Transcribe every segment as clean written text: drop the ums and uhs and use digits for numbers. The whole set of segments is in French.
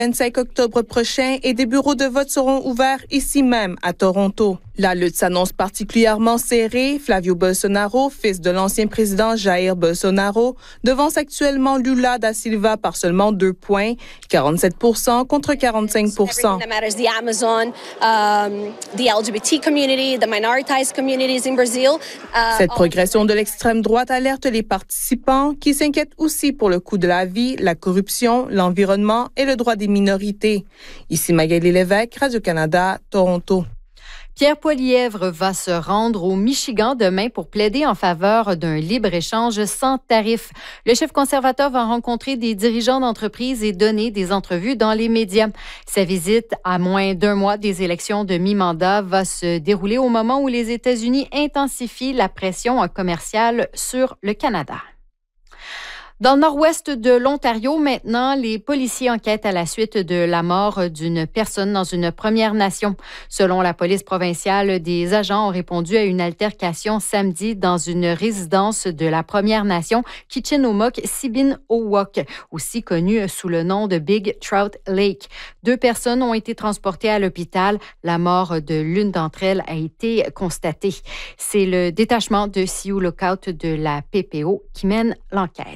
25 octobre prochain et des bureaux de vote seront ouverts ici même à Toronto. La lutte s'annonce particulièrement serrée. Flávio Bolsonaro, fils de l'ancien président Jair Bolsonaro, devance actuellement Lula da Silva par seulement 2 points, 47% contre 45%. Cette progression de l'extrême droite alerte les participants qui s'inquiètent aussi pour le coût de la vie, la corruption, l'environnement et le droit des minorités. Ici Magali Lévesque, Radio-Canada, Toronto. Pierre Poilièvre va se rendre au Michigan demain pour plaider en faveur d'un libre-échange sans tarif. Le chef conservateur va rencontrer des dirigeants d'entreprises et donner des entrevues dans les médias. Sa visite, à moins d'1 mois des élections de mi-mandat, va se dérouler au moment où les États-Unis intensifient la pression commerciale sur le Canada. Dans le nord-ouest de l'Ontario, maintenant, les policiers enquêtent à la suite de la mort d'une personne dans une Première Nation. Selon la police provinciale, des agents ont répondu à une altercation samedi dans une résidence de la Première Nation, Kitchenomok-Sibin-Owok, aussi connue sous le nom de Big Trout Lake. 2 personnes ont été transportées à l'hôpital. La mort de l'une d'entre elles a été constatée. C'est le détachement de Sioux Lookout de la PPO qui mène l'enquête.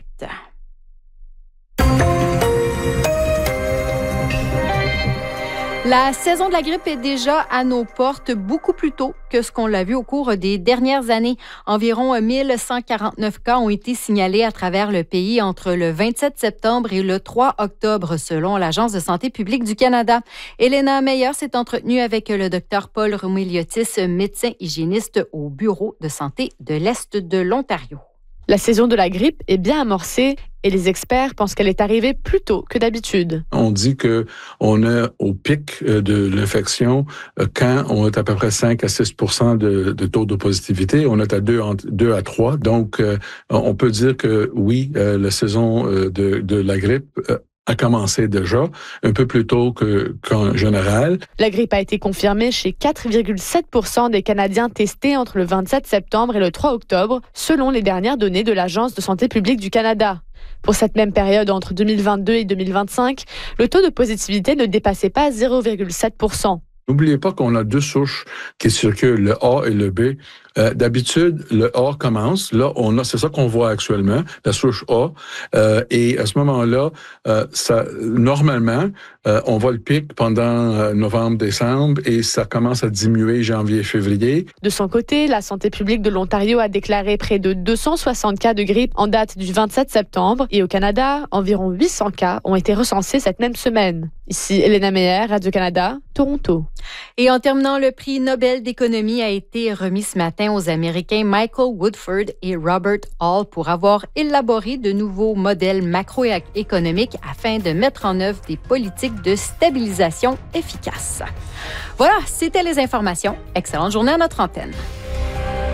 La saison de la grippe est déjà à nos portes beaucoup plus tôt que ce qu'on l'a vu au cours des dernières années. Environ 1149 cas ont été signalés à travers le pays entre le 27 septembre et le 3 octobre, selon l'Agence de santé publique du Canada. Elena Meyer s'est entretenue avec le docteur Paul Roumeliotis, médecin hygiéniste au Bureau de santé de l'Est de l'Ontario. La saison de la grippe est bien amorcée et les experts pensent qu'elle est arrivée plus tôt que d'habitude. On dit qu'on est au pic de l'infection quand on est à peu près 5 à 6 % de taux de positivité. On est à 2 à 3. Donc, on peut dire que oui, la saison de la grippe a commencé déjà un peu plus tôt qu'en général. La grippe a été confirmée chez 4,7 % des Canadiens testés entre le 27 septembre et le 3 octobre, selon les dernières données de l'Agence de santé publique du Canada. Pour cette même période, entre 2022 et 2025, le taux de positivité ne dépassait pas 0,7 %. N'oubliez pas qu'on a 2 souches qui circulent, le A et le B. D'habitude, le A commence. Là, c'est ça qu'on voit actuellement, la souche A. Et à ce moment-là, normalement, on voit le pic pendant novembre, décembre et ça commence à diminuer janvier, février. De son côté, la santé publique de l'Ontario a déclaré près de 260 cas de grippe en date du 27 septembre. Et au Canada, environ 800 cas ont été recensés cette même semaine. Ici, Elena Meyer, Radio-Canada, Toronto. Et en terminant, le prix Nobel d'économie a été remis ce matin aux Américains Michael Woodford et Robert Hall pour avoir élaboré de nouveaux modèles macroéconomiques afin de mettre en œuvre des politiques de stabilisation efficaces. Voilà, c'était les informations. Excellente journée à notre antenne.